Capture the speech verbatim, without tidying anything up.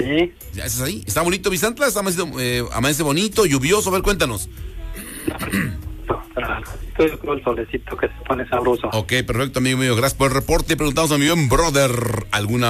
Sí. ¿Ya estás ahí? ¿Está bonito Misantla? ¿Está amanece, eh, amanece bonito, lluvioso? A ver, cuéntanos. Estoy con el solecito que se pone sabroso. Ok, perfecto, amigo mío. Gracias por el reporte. Preguntamos a mi buen brother, ¿alguna